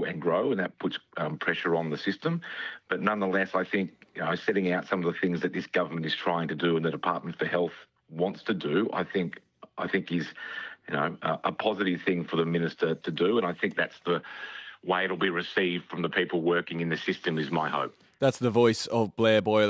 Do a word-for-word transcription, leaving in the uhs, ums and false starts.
grow and grow, and that puts um, pressure on the system. But nonetheless, I think, you know, setting out some of the things that this government is trying to do and the Department for Health wants to do, I think, I think is, you know, a, a positive thing for the minister to do, and I think that's the way it'll be received from the people working in the system, is my hope. That's the voice of Blair Boyle.